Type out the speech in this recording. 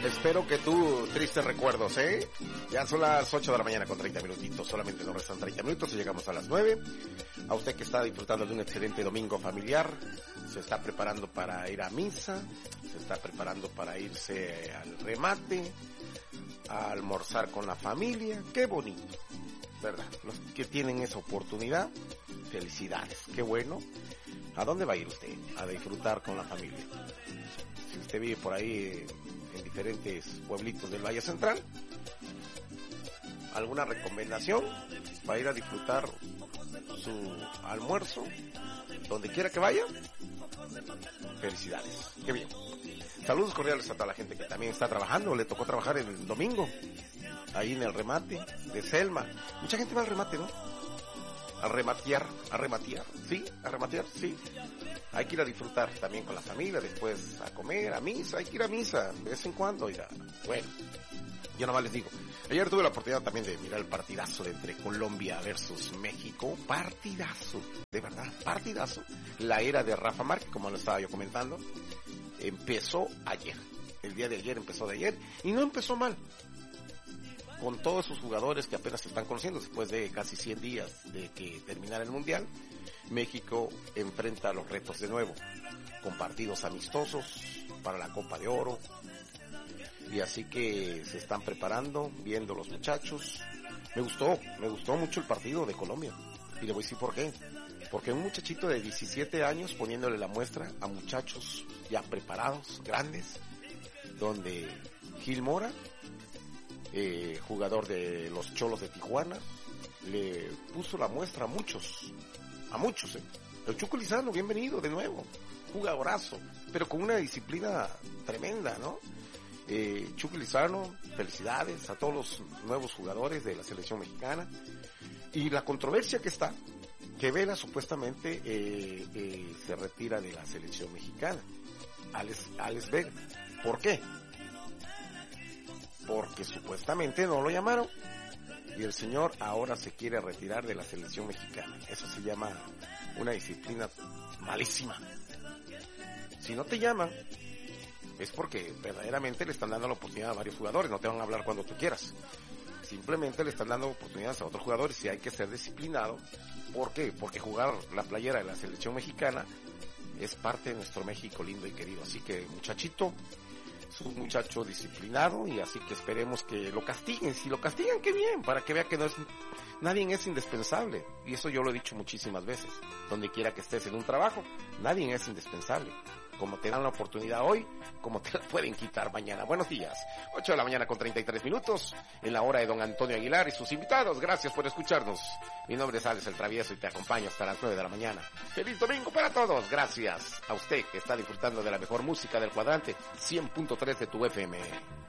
Espero que tú, tristes recuerdos, ¿eh? Ya son las 8 de la mañana con 30 minutitos, solamente nos restan 30 minutos y llegamos a las 9. A usted que está disfrutando de un excelente domingo familiar, se está preparando para ir a misa, se está preparando para irse al remate, a almorzar con la familia, qué bonito, ¿verdad? Los que tienen esa oportunidad, felicidades, qué bueno. ¿A dónde va a ir usted? A disfrutar con la familia. Si usted vive por ahí en diferentes pueblitos del Valle Central, ¿alguna recomendación para ir a disfrutar su almuerzo donde quiera que vaya? Felicidades, qué bien. Saludos cordiales a toda la gente que también está trabajando, le tocó trabajar el domingo, ahí en el remate de Selma. Mucha gente va al remate, ¿no? A rematear, ¿sí? A rematear, sí. Hay que ir a disfrutar también con la familia, después a comer, a misa, hay que ir a misa de vez en cuando, oiga. Bueno, yo nomás les digo, ayer tuve la oportunidad también de mirar el partidazo de entre Colombia versus México, partidazo, de verdad, partidazo. La era de Rafa Márquez, como lo estaba yo comentando, empezó ayer, el día de ayer empezó de ayer, y no empezó mal. Con todos sus jugadores que apenas se están conociendo después de casi 100 días de que terminara el Mundial, México enfrenta los retos de nuevo, con partidos amistosos para la Copa de Oro, y así que se están preparando, viendo los muchachos. Me gustó mucho el partido de Colombia, y le voy a decir por qué. Porque un muchachito de 17 años poniéndole la muestra a muchachos ya preparados, grandes, donde Gil Mora, jugador de los Cholos de Tijuana, le puso la muestra a muchos, El Chuco Lizano, bienvenido de nuevo, jugadorazo, pero con una disciplina tremenda, ¿no? Chuco Lizano, felicidades a todos los nuevos jugadores de la selección mexicana. Y la controversia que está, que Vela supuestamente se retira de la selección mexicana, Alex Vega. ¿Por qué? Porque supuestamente no lo llamaron y el señor ahora se quiere retirar de la selección mexicana. Eso se llama una disciplina malísima. Si no te llaman es porque verdaderamente le están dando la oportunidad a varios jugadores, no te van a hablar cuando tú quieras. Simplemente le están dando oportunidades a otros jugadores y hay que ser disciplinado. ¿Por qué? Porque jugar la playera de la selección mexicana es parte de nuestro México lindo y querido. Así que, muchachito, es un muchacho disciplinado y así que esperemos que lo castiguen. Si lo castigan, qué bien, para que vea que nadie es indispensable. Y eso yo lo he dicho muchísimas veces. Donde quiera que estés en un trabajo, nadie es indispensable. Como te dan la oportunidad hoy, como te la pueden quitar mañana. Buenos días. 8 de la mañana con 33 minutos, en la hora de don Antonio Aguilar y sus invitados. Gracias por escucharnos. Mi nombre es Alex el Travieso y te acompaño hasta las 9 de la mañana. ¡Feliz domingo para todos! Gracias a usted que está disfrutando de la mejor música del cuadrante 100.3 de tu FM.